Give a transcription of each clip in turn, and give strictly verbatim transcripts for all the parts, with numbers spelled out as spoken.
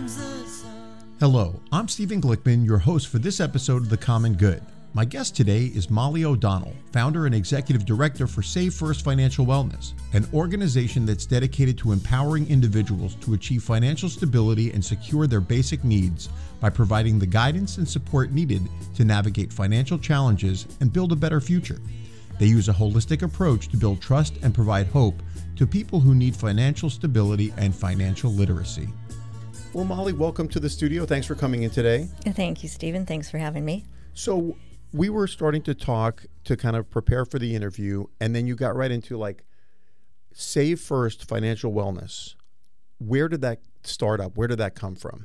Hello, I'm Stephen Glickman, your host for this episode of The Common Good. My guest today is Molly O'Donnell, founder and executive director for Save First Financial Wellness, an organization that's dedicated to empowering individuals to achieve financial stability and secure their basic needs by providing the guidance and support needed to navigate financial challenges and build a better future. They use a holistic approach to build trust and provide hope to people who need financial stability and financial literacy. Well, Molly, welcome to the studio. Thanks for coming in today. Thank you, Stephen. Thanks for having me. So we were starting to talk to kind of prepare for the interview, and then you got right into like Save First Financial Wellness. Where did that start up? Where did that come from?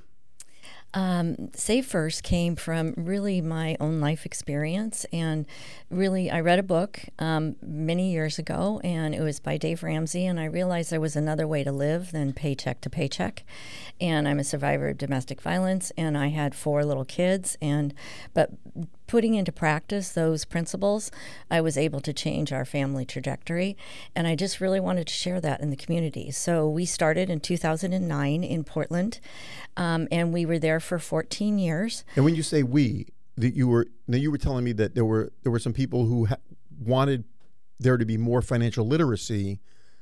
Um, Save First came from really my own life experience, and really I read a book um, many years ago, and it was by Dave Ramsey, and I realized there was another way to live than paycheck to paycheck. And I'm a survivor of domestic violence, and I had four little kids, and but putting into practice those principles, I was able to change our family trajectory, and I just really wanted to share that in the community. So we started in two thousand nine in Portland, um, and we were there for fourteen years. And when you say we, that you were, now you were telling me that there were there were some people who ha- wanted there to be more financial literacy.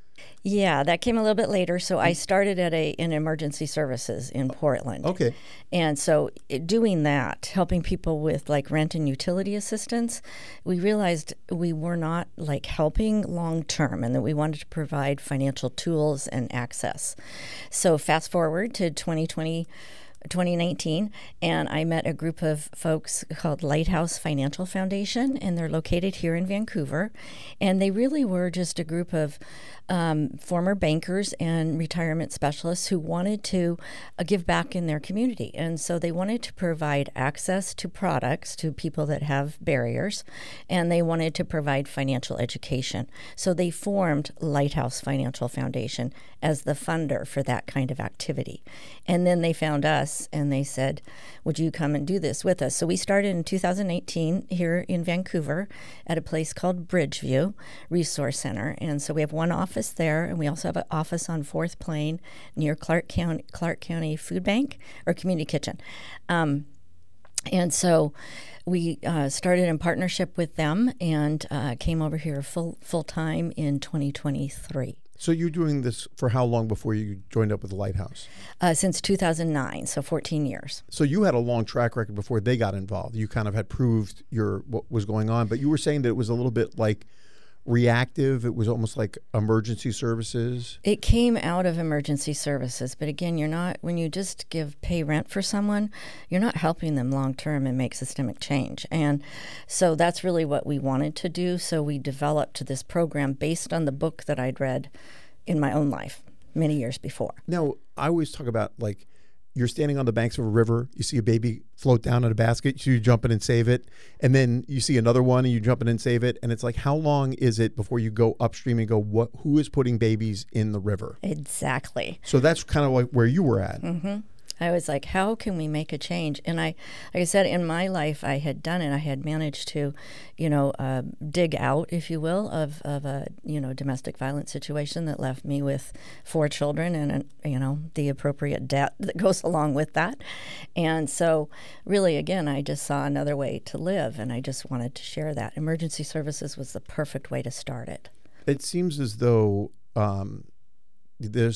Yeah, that came a little bit later. So I started at a in emergency services in Portland. Okay. And so it, doing that, helping people with like rent and utility assistance, we realized we were not like helping long term, and that we wanted to provide financial tools and access. So fast forward to twenty twenty. twenty nineteen, and I met a group of folks called Lighthouse Financial Foundation, and they're located here in Vancouver. And they really were just a group of um, former bankers and retirement specialists who wanted to uh, give back in their community. And so they wanted to provide access to products to people that have barriers, and they wanted to provide financial education. So they formed Lighthouse Financial Foundation as the funder for that kind of activity. And then they found us, and they said, would you come and do this with us? So we started in two thousand eighteen here in Vancouver at a place called Bridgeview Resource Center. And so we have one office there, and we also have an office on Fourth Plain near Clark County, Clark County Food Bank or Community Kitchen. Um, and so we uh, started in partnership with them, and uh, came over here full full time in twenty twenty-three. So you're doing this for how long before you joined up with the Lighthouse? Uh, since two thousand nine, so fourteen years. So you had a long track record before they got involved. You kind of had proved your what was going on, but you were saying that it was a little bit like reactive. It was almost like emergency services. It came out of emergency services, but again, you're not, when you just give pay rent for someone, you're not helping them long term and make systemic change. And so that's really what we wanted to do. So we developed this program based on the book that I'd read in my own life many years before. Now, I always talk about like you're standing on the banks of a river, you see a baby float down in a basket, so you jump in and save it, and then you see another one and you jump in and save it, and it's like, how long is it before you go upstream and go, what? Who is putting babies in the river? Exactly. So that's kind of like where you were at. Mm-hmm. I was like, how can we make a change? And I, like I said, in my life, I had done it. I had managed to, you know, uh, dig out, if you will, of, of a, you know, domestic violence situation that left me with four children and, you know, the appropriate debt that goes along with that. And so really, again, I just saw another way to live, and I just wanted to share that. Emergency services was the perfect way to start it. It seems as though um, there's